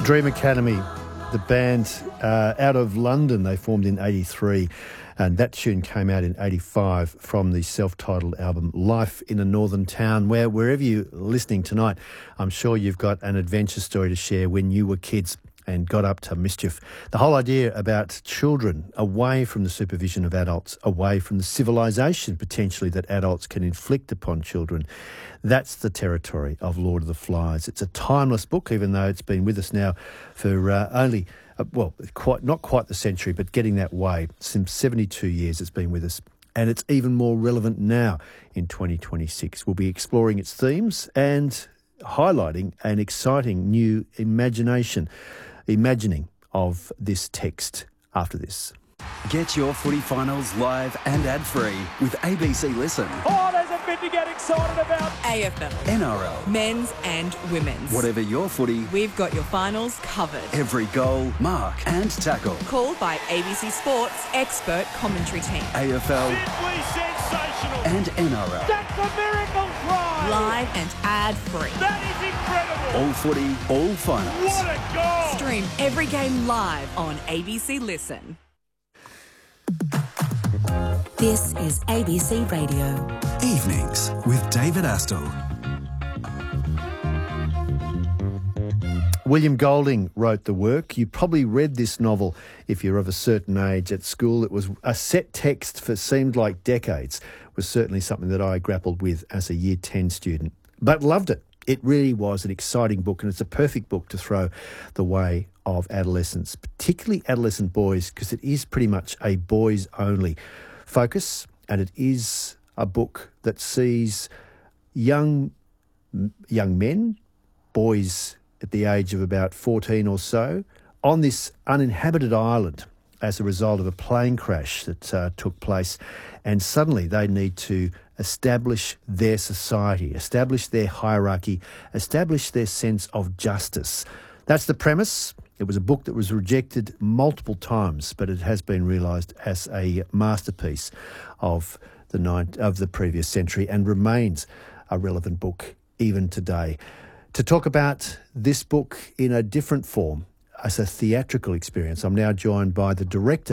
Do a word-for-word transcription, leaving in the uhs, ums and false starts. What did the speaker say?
Dream Academy, the band uh, out of London, they formed in eighty-three, and that tune came out in eighty-five from the self-titled album Life in a Northern Town, where wherever you're listening tonight, I'm sure you've got an adventure story to share when you were kids and got up to mischief. The whole idea about children away from the supervision of adults, away from the civilisation potentially that adults can inflict upon children, that's the territory of Lord of the Flies. It's a timeless book, even though it's been with us now for uh, only, uh, well, quite not quite the century, but getting that way. Since seventy-two years it's been with us. And it's even more relevant now in twenty twenty-six. We'll be exploring its themes and highlighting an exciting new imagination, imagining of this text after this. Get your footy finals live and ad-free with A B C Listen. Oh, there's a bit to get excited about. A F L, N R L, men's and women's. Whatever your footy, We've got your finals covered. every goal, mark and tackle. Called by A B C Sports expert commentary team. A F L Simply sensational. and N R L. That's a miracle try. Live and ad-free. That is incredible. All footy, all finals. What a goal. Stream every game live on A B C Listen. This is A B C Radio. Evenings with David Astle. William Golding wrote the work. You probably read this novel if you're of a certain age at school. It was a set text for seemed like decades. It was certainly something that I grappled with as a Year ten student, but loved it. It really was an exciting book, and it's a perfect book to throw the way of adolescents, particularly adolescent boys, because it is pretty much a boys-only focus, and it is a book that sees young young men, boys at the age of about fourteen or so, on this uninhabited island as a result of a plane crash that uh, took place, and suddenly they need to establish their society, establish their hierarchy, establish their sense of justice. That's the premise. It was a book that was rejected multiple times, but it has been realised as a masterpiece of the ninth, of the previous century, and remains a relevant book even today. To talk about this book in a different form, as a theatrical experience, I'm now joined by the director